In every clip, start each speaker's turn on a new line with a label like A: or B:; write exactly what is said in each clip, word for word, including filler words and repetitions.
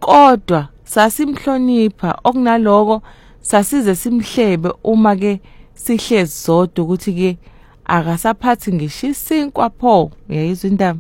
A: kodwa sasimhlonipha okunaloko sasize simhlebe uma ke sihlezi zodwa ukuthi ke akasaphathi ngisho isinkwa pho uyayizwa indaba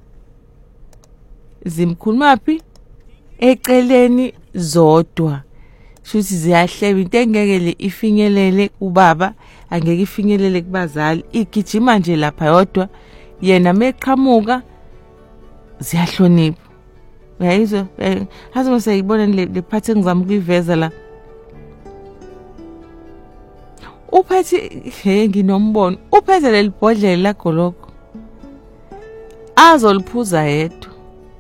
A: zimkhulumaphi eceleni zodwa shuthi ziyahleba into engeke le ifinyelele ubaba angeke ifinyelele kubazali igijima nje lapha yodwa yena meqhamuka ziyahlonipha uyayizwa hazi mase yibona le part engizama ukuyiveza la uphethe he nginombono uphethe leli bhodlela lakho lokho azoliphuza yedwa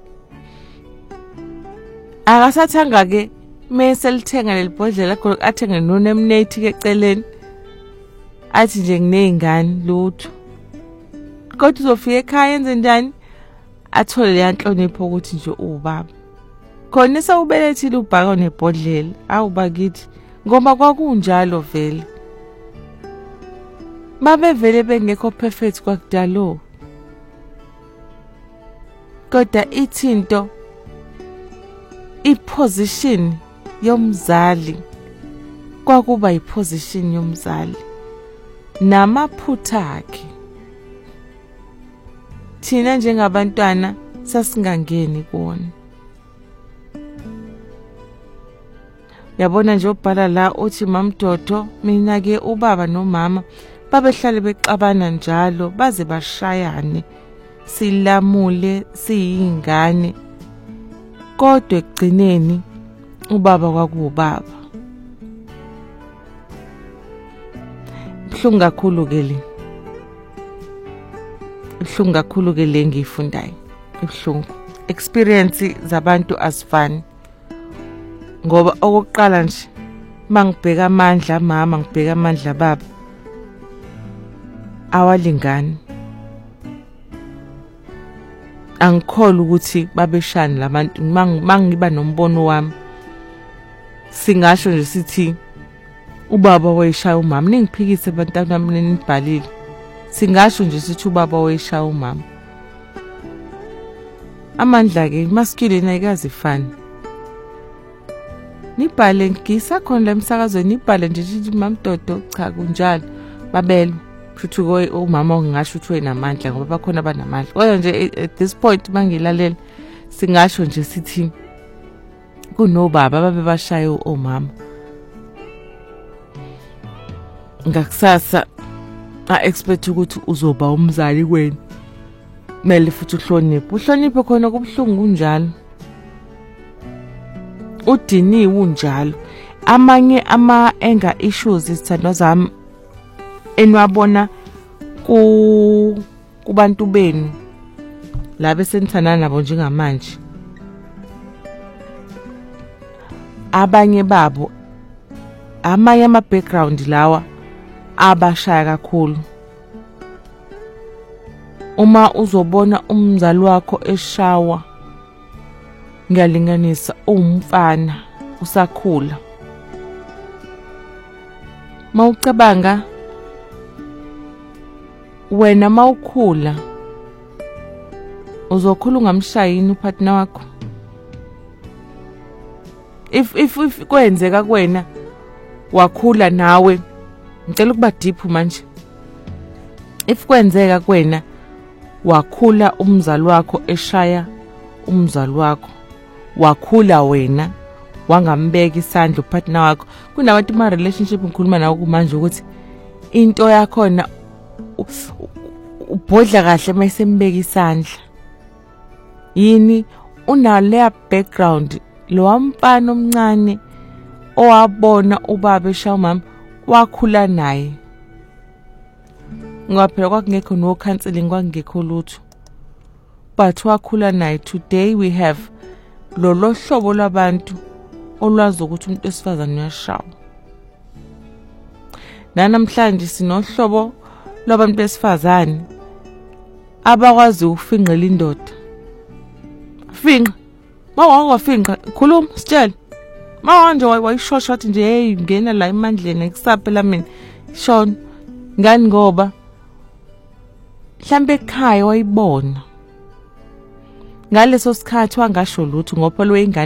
A: akasathanga ke mase lithenga leli bhodlela lakho athenga nonemnate ke eceleni athi nje nginezingane lutho kodwa uzofika ekhaya enze njani athole le nhlonipho ukuthi nje ubaba khona sewubelethile ubhaka nebhodlela awubakithi ngoba kwakunjalo vele babe vele bengekho perfect kwakudalo kodwa ithinto iposition yomzali kwakuba iposition yomzali namaphutha akhe thina njengabantwana sasingangeni kuona yabona nje ubhala la uthi mamdodo mina ke ubaba nomama babehlale bexabana njalo baze bashayane silamule siyingane kodwa egcineni ubaba kwakuubaba buhlungu kakhulu ke le buhlungu kakhulu ke le ngiyifundayo buhlungu experience zabantu asifani ngoba okokuqala nje mangibheka amandla mama ngibheka amandla baba awalingani angikholwa ukuthi babeshana labantu mangiba nombono wami singasho nje sithi ubaba wayeshaya umama ningiphikise abantwana bami nibhalile singasho nje sithi ubaba wayeshaya umama amandla ke masculine ayikazi ifani nibhale ngisakhona la emsakazweni nibhale nje sithi mamdodo cha kunjalo babelo futhi koyi umama ongasho ukuthi wenamandla ngoba bakhona abanamandla kodwa nje at this point mangilalela singasho nje sithi kunobaba babe bashaye omama ngakusasa a expect ukuthi uzoba umzali kweni mele futhi uhloniphe uhloniphe khona kubuhlungu kunjalo udiniwe unjalo amanye ama anger issues isithandwa zami enwabona ku kubantu benu la besenithana nabo njengamanje abanye babo amanye ama background lawa abashaya kakhulu uma uzobona umzali wakho eshawa ngiyalinganisa umfana usakhula mawucabanga wena mawukhula uzokhula ungamshayini upartner wakho if if, if kwenzeka kuwena wakhula nawe ngicela ukuba deep manje if kwenzeka kuwena wakhula umzali wakho eshaya umzali wakho wakhula wena wangambeka isandla upartner wakho kunabantu ma relationship ngikhuluma nawo kumanje ukuthi into yakho na ubhodla kahle mayisembeka isandla yini una layer background lo wamfana omncane owabona ubaba eshaya umama wakhula naye ngoba phela kwakungekho no counseling kwakungekho lutho but wakhula naye today we have lo lohlobo labantu olwazi ukuthi umuntu wesifazane uyashawa namhlanje sinohlobo labantu besifazane abakwazi ukufinqela indoda finqa mawawafinqa khuluma sitshela manje wayishosha wathi nje hey ngena la emandleni ekusaphela mina shona ngani ngoba mhlambe ekhaya wayibona ngaleso sikhathi wangasho lutho ngoba lo ingane